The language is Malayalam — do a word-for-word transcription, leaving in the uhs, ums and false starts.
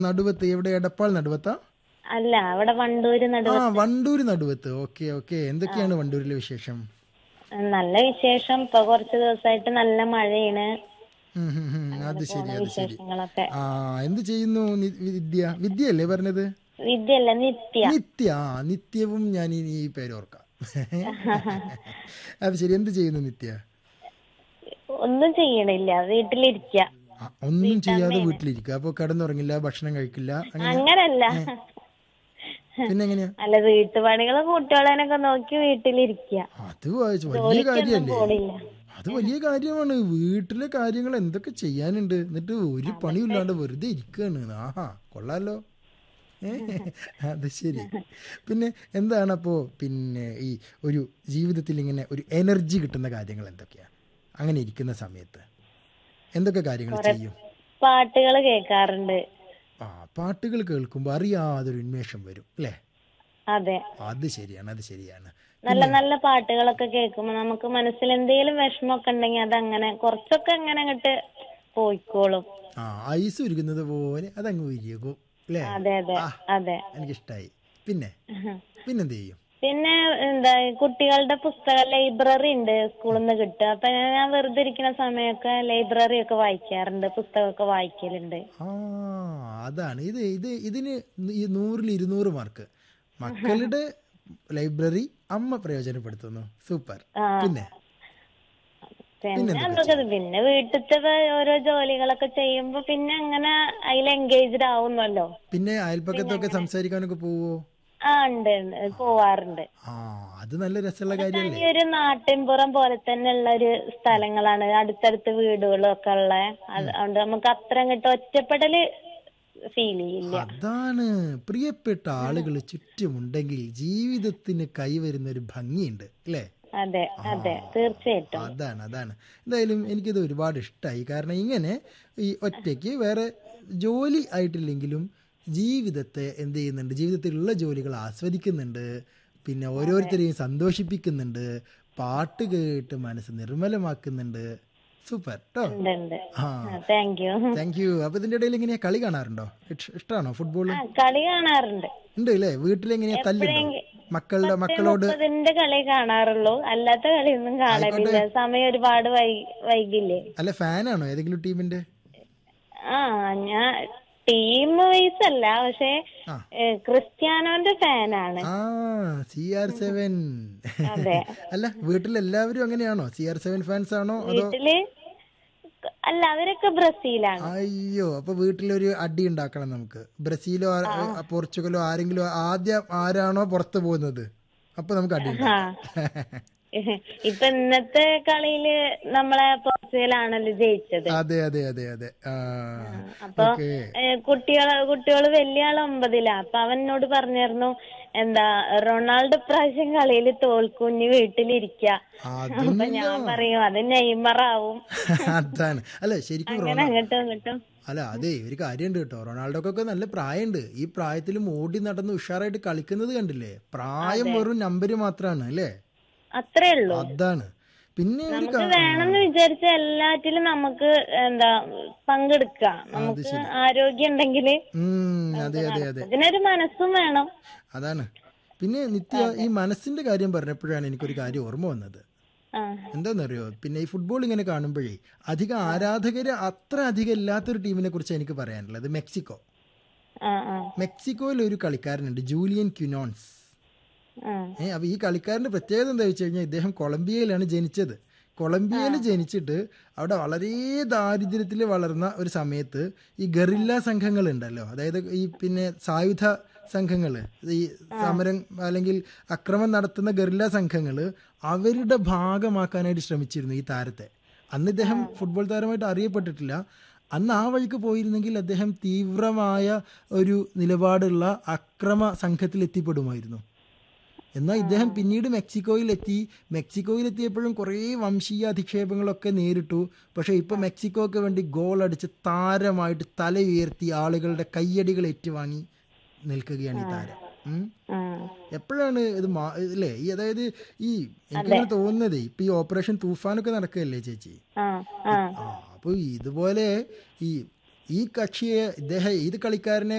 നടുവത്ത് എവിടെ? എടപ്പാൾ നടുവത്താ? അല്ല, അവിടെ വണ്ടൂര് ആ നടുവത്ത്. വണ്ടൂര് നടുവത്ത്. Okay okay. ആ, എന്തൊക്കെയാണ് വണ്ടൂരിലെ വിശേഷം? നല്ല വിശേഷം. ഇപ്പൊ കുറച്ച് ദിവസമായിട്ട് നല്ല മഴയാണ്. ഉം, ഉം, ഉം. അങ്ങനെ അത് പോണ ശരി അത് ശരി. വിശേഷങ്ങളൊക്കെ. ആ എന്ത് ചെയ്യുന്നു നി- വിദ്യ? വിദ്യയല്ലേ പറഞ്ഞത്? വിദ്യല്ല, നിത്യ. നിത്യ. ആ നിത്യവും ഞാൻ ഇനി ഈ പേര് ഓർക്കാം. അത് ശരി. എന്ത് ചെയ്യുന്നു നിത്യ? ഒന്നും ചെയ്യണില്ല, വീട്ടിലിരിക്ക. ആ, ഒന്നും ചെയ്യാതെ വീട്ടമ്മയാണ്. വീട്ടിലിരിക്കുക. അപ്പോൾ കിടന്നുറങ്ങില്ല, ഭക്ഷണം കഴിക്കില്ല, അങ്ങനെയാ? അങ്ങനല്ല. ഏ പിന്നെ എങ്ങനെയാ? അല്ല, വീട്ടുപണികള് കുട്ടികളെനൊക്കെ നോക്കി വീട്ടിലിരിക്ക. അത് വ- വലിയ ജോലിക്കൊന്നും കാര്യല്ലേ? പോണില്ല. അത് വലിയ കാര്യമാണ്. വീട്ടിലെ കാര്യങ്ങൾ എന്തൊക്കെ ചെയ്യാനുണ്ട്, എന്നിട്ട് ഒരു അതൊക്കെ പണിയില്ലാണ്ട് വെറുതെ ഇരിക്കുകയാണ്. ആഹാ, കൊള്ളാലോ. ഏ അത് ശരി. പിന്നെ എന്താണ് അപ്പോൾ പിന്നെ ഈ ഒരു ജീവിതത്തിൽ ഇങ്ങനെ ഒരു എനർജി കിട്ടുന്ന കാര്യങ്ങൾ എന്തൊക്കെയാണ് അങ്ങനെ ഇരിക്കുന്ന സമയത്ത്? എന്തൊക്കെ കാര്യങ്ങൾ കൊറേ ചെയ്യും? പാട്ടുകൾ കേൾക്കാറുണ്ട്. ആ പാട്ടുകൾ കേൾക്കുമ്പോൾ അറിയാതൊരു ഉന്മേഷം വരും അല്ലേ? അതെ, അത് ശരിയാണ്, അത് ശരിയാണ്. നല്ല പിന്നെ നല്ല പാട്ടുകളൊക്കെ കേൾക്കുമ്പോ നമുക്ക് മനസ്സിൽ എന്തെങ്കിലും വിഷമമൊക്കെ ഉണ്ടെങ്കിൽ അതങ്ങനെ കുറച്ചൊക്കെ അങ്ങനെ അങ്ങോട്ട് പോയിക്കോളും. ആ ഐസ് ഉരുകുന്നത് പോലെ അതങ്ങ് ഉരുകും അല്ലേ? അതെ അതെ ആ അതെ. എനിക്കിഷ്ടായി. പിന്നെ പിന്നെന്ത് ചെയ്യും? പിന്നെ എന്താ, കുട്ടികളുടെ പുസ്തക ലൈബ്രറി ഉണ്ട് സ്കൂളിൽ നിന്ന് കിട്ടുക. അപ്പൊ ഞാൻ വെറുതെ ഇരിക്കുന്ന സമയമൊക്കെ ലൈബ്രറി ഒക്കെ വായിക്കാറുണ്ട്, പുസ്തകമൊക്കെ വായിക്കലുണ്ട്. ആ അതാണ് ഇത് ഇത് ഇതിന് ഈ നൂറിൽ ഇരുന്നൂറ് മാർക്ക്. മക്കളുടെ ലൈബ്രറി അമ്മ പ്രയോജനപ്പെടുത്തുന്നു. സൂപ്പർ. ആ, പിന്നെ പിന്നെ പിന്നെന്തൊക്കെ എന്തൊക്കെ, ചെയ്യും? പിന്നെ വീട്ടിലത്തെ ഓരോ ജോലികളൊക്കെ ചെയ്യുമ്പോ പിന്നെ അങ്ങനെ അതിൽ എൻഗേജ്ഡ് ആവുന്നല്ലോ. പിന്നെ പിന്നെ അയൽപ്പക്കത്തൊക്കെ അങ്ങനെ സംസാരിക്കാനൊക്കെ പോവോ? ആ, ഉണ്ട് ഉണ്ട്, പോവാറുണ്ട്. ആ അത് നല്ല രസമുള്ള ഇവിടെ തനി കാര്യല്ലേ? ഒരു നാട്ടിൻപുറം പോലെ തന്നെ ഉള്ള ഒരു സ്ഥലങ്ങളാണ്, അടുത്തടുത്ത് വീടുകളും ഒക്കെ ഉള്ള. അത് അതുകൊണ്ട് നമുക്ക് അത്ര അങ്ങോട്ട് ഒറ്റപ്പെടല് ഫീൽ ചെയ്യില്ല. അതാണ്, പ്രിയപ്പെട്ട ആളുകൾ ചുറ്റുമുണ്ടെങ്കിൽ ജീവിതത്തിന് കൈവരുന്ന ഒരു ഭംഗിയുണ്ട് അല്ലേ? അതെ ആ അതെ, തീർച്ചയായിട്ടും. അതാണ് അതാണ്. എന്തായാലും എനിക്കിത് ഒരുപാട് ഇഷ്ടമായി. കാരണം ഇങ്ങനെ ഈ ഒറ്റയ്ക്ക് വേറെ ജോലി ആയിട്ടില്ലെങ്കിലും ജീവിതത്തെ എന്ത് ചെയ്യുന്നുണ്ട്, ജീവിതത്തിലുള്ള ജോലികൾ ആസ്വദിക്കുന്നുണ്ട്, പിന്നെ അതെ, ഓരോരുത്തരെയും സന്തോഷിപ്പിക്കുന്നുണ്ട്, പാട്ട് കേട്ട് മനസ്സ് നിർമ്മലമാക്കുന്നുണ്ട്. സൂപ്പർ കേട്ടോ. ഉണ്ട് ഉണ്ട്. ആ താങ്ക് യു. Thank you. അപ്പോൾ ഇതിൻ്റെ ഇടയിൽ എങ്ങനെയാ കളി കാണാറുണ്ടോ? ഇഷ്- ഇഷ്ടമാണോ ഫുട്ബോൾ? ആ, കളി കാണാറുണ്ട്. ഉണ്ട് അല്ലേ? വീട്ടിലെങ്ങനെയാ തല്ലുണ്ടോ എപ്പോഴെങ്കിൽ മക്കളുടെ പത്തേ മക്കളോട്? മുപ്പതിന്റെ കളി കാണാറുള്ളൂ, അല്ലാത്ത കളിയൊന്നും ആയിക്കോട്ടെ. കാണലില്ല. സമയം ഒരുപാട് വൈ വൈകില്ലേ. അല്ല ഫാനാണോ ഏതെങ്കിലും ടീമിന്റെ? ആ, ഞാൻ ടീം വൈസ് അല്ല, പക്ഷെ ആ ഏ, ക്രിസ്ത്യാനോന്റെ ഫാനാണ്. ആ സി ആർ സെവൻ. അതെ. അല്ല വീട്ടിലെല്ലാവരും അങ്ങനെയാണോ? സി ആർ സെവൻ ഫാൻസ് ആണോ അതോ? വീട്ടില് അല്ല, അവരൊക്കെ ബ്രസീലാണ്. അയ്യോ, അപ്പൊ വീട്ടിലൊരു അടി ഉണ്ടാക്കണം നമുക്ക്. ബ്രസീലോ ആ ആ, പോർച്ചുഗലോ ആരെങ്കിലും ആദ്യം ആരാണോ പുറത്തു പോകുന്നത് അപ്പൊ നമുക്ക് അടി ആ ഉണ്ടാക്കാം. ഇപ്പൊ ഇന്നത്തെ കളിയില് നമ്മളെ പോർച്ചുഗലാണല്ലോ ജയിച്ചത്. അതെ അതെ അതെ അതെ. ആ ആ, അപ്പൊ ഓക്കെ. ഏഹ്, കുട്ടികള് കുട്ടികള് വലിയ ആള് ഒമ്പതിലാ. അപ്പൊ അവൻ എന്നോട് പറഞ്ഞിരുന്നു, എന്താ റൊണാൾഡോ ഇപ്രാവശ്യം കളിയില് തോൽക്കും, ഇനി വീട്ടിലിരിക്ക. അപ്പൊ അതൊന്നുമില്ല. ഞാൻ പറയും അത് നെയ്മറാവും. അതാണ്. അല്ല ശരിക്കും അങ്ങനെ റൊണാ അങ്ങോട്ടും ഇങ്ങോട്ടും. അല്ല അതെ ഒരു കാര്യമുണ്ട് കേട്ടോ. റൊണാൾഡോക്കൊക്കെ നല്ല പ്രായമുണ്ട്. ഈ പ്രായത്തിലും ഓടി നടന്ന് ഉഷാറായിട്ട് കളിക്കുന്നത് കണ്ടില്ലേ? പ്രായം അതെ, വെറും നമ്പര് മാത്രമാണ് അല്ലേ? അത്രേ ഉള്ളൂ. അതാണ്. പിന്നെ ഒരു നമുക്ക് കാ- ആ, വേണമെന്ന് വിചാരിച്ച എല്ലാറ്റിലും നമുക്ക് എന്താ പങ്കെടുക്കാം. അത് നമുക്ക് ശരി. ആരോഗ്യം ഉണ്ടെങ്കില് ഉം, അതെ നമുക്ക് അതെ അതെ. നടക്കും. ഇതിനൊരു മനസ്സും വേണം. അതാണ്. പിന്നെ നിത്യ അതെ. ഈ മനസ്സിന്റെ കാര്യം പറഞ്ഞപ്പോഴാണ് എനിക്കൊരു കാര്യം ഓർമ്മ വന്നത്. ആ എന്താണെന്നറിയോ? പിന്നെ ഈ ഫുട്ബോൾ ഇങ്ങനെ കാണുമ്പോഴേ അധികം ആ ആരാധകര് അത്ര അധികം ഇല്ലാത്തൊരു ടീമിനെ കുറിച്ച് എനിക്ക് പറയാനുള്ളത് മെക്സിക്കോ. ആ ആ മെക്സിക്കോയിൽ ഒരു കളിക്കാരനുണ്ട്, ജൂലിയൻ ക്യുനോൺസ്. ആ ഏ അപ്പോൾ ഈ കാളിക്കാരൻ്റെ പ്രത്യേകത എന്താ വെച്ച് കഴിഞ്ഞാൽ ഇദ്ദേഹം കൊളംബിയയിലാണ് ജനിച്ചത്. ആ കൊളംബിയയിൽ ജനിച്ചിട്ട് അവിടെ വളരെ ദാരിദ്ര്യത്തിൽ വളർന്ന ഒരു സമയത്ത് ഈ ഗറില്ല സംഘങ്ങളുണ്ടല്ലോ, അതായത് ഈ പിന്നെ സായുധ സംഘങ്ങൾ, ഈ ആ സമരം അല്ലെങ്കിൽ അക്രമം നടത്തുന്ന ഗറില്ല സംഘങ്ങൾ അവരുടെ ഭാഗമാക്കാനായിട്ട് ശ്രമിച്ചിരുന്നു ഈ താരത്തെ. അന്ന് ആ ഇദ്ദേഹം ഫുട്ബോൾ താരമായിട്ട് അറിയപ്പെട്ടിട്ടില്ല. അന്ന് ആ വഴിക്ക് പോയിരുന്നെങ്കിൽ അദ്ദേഹം തീവ്രമായ ഒരു നിലപാടുള്ള അക്രമ സംഘത്തിൽ എത്തിപ്പെടുമായിരുന്നു. എന്നാൽ ആ ഇദ്ദേഹം പിന്നീട് മെക്സിക്കോയിലെത്തി. മെക്സിക്കോയിലെത്തിയപ്പോഴും കുറേ വംശീയ അധിക്ഷേപങ്ങളൊക്കെ നേരിട്ടു. പക്ഷേ ഇപ്പോൾ മെക്സിക്കോയ്ക്ക് വേണ്ടി ഗോൾ അടിച്ച് താരമായിട്ട് തല ഉയർത്തി ആളുകളുടെ കയ്യടികൾ ഏറ്റുവാങ്ങി നിൽക്കുകയാണ് ഈ താരം. ഉം. ആ എപ്പോഴാണ് ഇത് മാ ഇല്ലേ ഈ അതായത് ഈ അതെ. എനിക്കങ്ങനെ തോന്നുന്നതേ ഇപ്പം ഈ ഓപ്പറേഷൻ തൂഫാനൊക്കെ നടക്കുകയല്ലേ ചേച്ചി? ആ ആ ഇ- ആ അപ്പോൾ ഇതുപോലെ ഈ ഈ കക്ഷിയെ ഇദ്ദേഹം ഏത് കളിക്കാരനെ